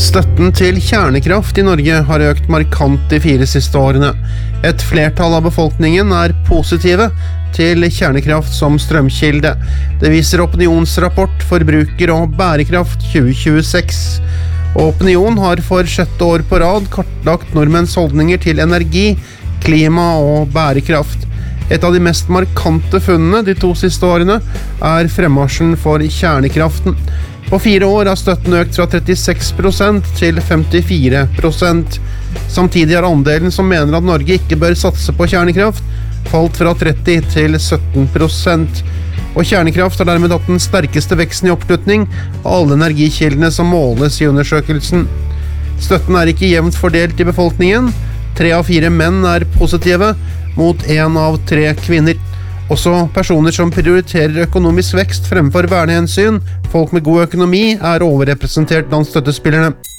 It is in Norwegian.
Støtten til kjernekraft i Norge har økt markant de 4 siste årene. Et flertall av befolkningen er positive til kjernekraft som strømkilde. Det viser Opinionsrapport Forbruker og bærekraft 2026. Opinion har for 6. år på rad kartlagt nordmenns holdninger til energi, klima og bærekraft. Et av de mest markante funnene de 2 siste årene er fremmarsjen for kjernekraften. På 4 år har støtten økt fra 36% til 54%. Samtidig har andelen som mener at Norge ikke bør satse på kjernekraft, falt fra 30% til 17%. Og kjernekraft har dermed hatt den sterkeste veksten i oppslutning av alle energikildene som måles i undersøkelsen. Støtten er ikke jevnt fordelt i befolkningen. 3 av 4 menn er positive, mot 1 av 3 kvinner. Også personer som prioriterer økonomisk vekst fremfor vernehensyn, folk med god økonomi, er overrepresentert blant støttespillerne.